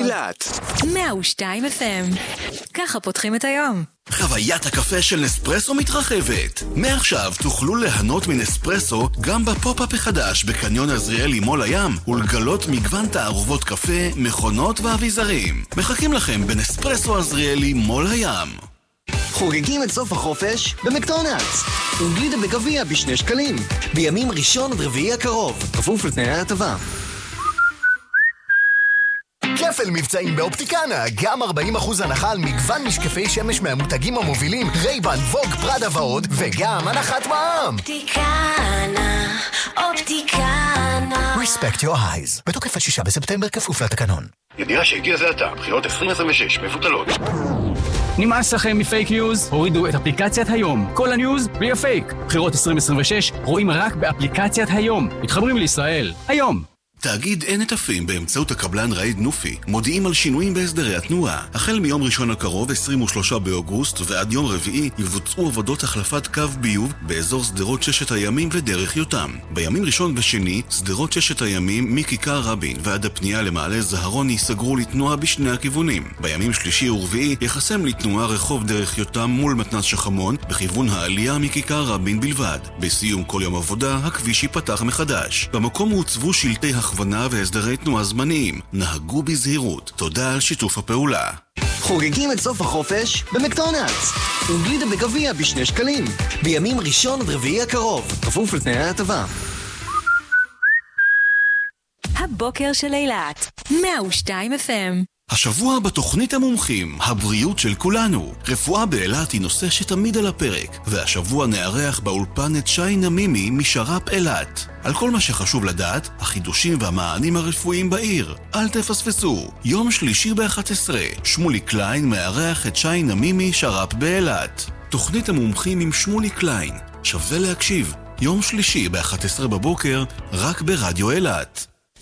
אילת 102 FM. ככה פותחים את היום. חוויית הקפה של נספרסו מתרחבת. מעכשיו תוכלו ליהנות מנספרסו גם בפופ-אפ החדש בקניון עזריאלי מול הים, ולגלות מגוון תערובות קפה, מכונות ואביזרים. מחכים לכם בנספרסו עזריאלי מול הים. חוגגים את סוף החופש במקדונלדס. וגלידה בגביע ב2 שקלים. בימים ראשון עד רביעי הקרוב. כפוף לתנאי ההטבה. כפל מבצעים באופטיקנה, גם 40% הנחה על מגוון משקפי שמש מהמותגים המובילים רייבן, ווג, פרדה ועוד, וגם הנחת מע"מ. אופטיקנה, אופטיקנה. Respect your eyes. בתוקף עד 6 בספטמבר כפוף לתקנון. ידיעה שהגיע זה עתה, בחירות 2026 מבוטלות. נמאס לכם מפייק ניוז? הורידו את אפליקציית היום. כל הניוז בלי הפייק. בחירות 2026 רואים רק באפליקציית היום. מתחברים לישראל. היום. תאגיד אין נטפים באמצעות הקבלן רעיד נופי מודיעים על שינויים בהסדרי התנועה. החל מיום ראשון הקרוב 23 באוגוסט ועד יום רביעי יבוצעו עבודות החלפת קו ביוב באזור סדרות ששת הימים ודרך יותם. בימים ראשון ושני סדרות ששת הימים מכיכר רבין ועד הפנייה למעלה זהרון ייסגרו לתנועה בשני הכיוונים. בימים שלישי ורביעי יחסם לתנועה רחוב דרך יותם מול מתנ"ס שחמון בכיוון העלייה מכיכר רבין בלבד. בסיום כל יום עבודה הכביש ייפתח מחדש. במקום הוצבו שלטי הכוונה והסדרי תנועה זמניים. נהגו בזהירות. תודה על שיתוף הפעולה. חוגגים את סוף החופש במקדונלדס. וגלידה בגביע ב2 שקלים. בימים ראשון עד רביעי הקרוב. כפוף לתנאי ההטבה. הבוקר של אילת 102 FM. השבוע בתוכנית המומחים, הבריאות של כולנו. רפואה באילת היא נושא שתמיד על הפרק, והשבוע נארח באולפן את שי נמימי משר"פ אילת. על כל מה שחשוב לדעת, החידושים והמענים הרפואיים בעיר. אל תפספסו. יום שלישי ב-11, שמולי קליין מארח את שי נמימי שר"פ באילת. תוכנית המומחים עם שמולי קליין. שווה להקשיב. יום שלישי ב-11 בבוקר, רק ברדיו אילת.